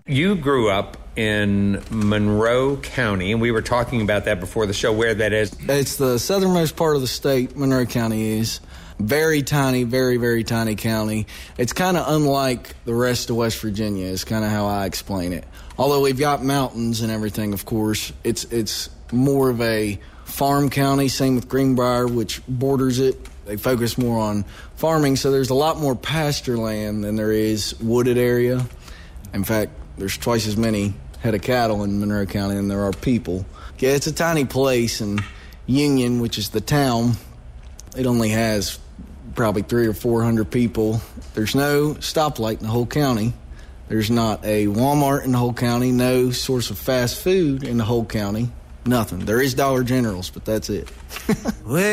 You grew up in Monroe County, and we were talking about that before the show, where that is. It's the southernmost part of the state, Monroe County is. Very tiny, very, very tiny county. It's kind of unlike the rest of West Virginia is kind of how I explain it. Although we've got mountains and everything, of course, it's more of a farm county, same with Greenbrier, which borders it. They focus more on farming, so there's a lot more pasture land than there is wooded area. In fact, there's twice as many head of cattle in Monroe County than there are people. Yeah, it's a tiny place, and Union, which is the town, it only has probably 300 or 400 people. There's no stoplight in the whole county. There's not a Walmart in the whole county, no source of fast food in the whole county, nothing. There is Dollar Generals, but that's it.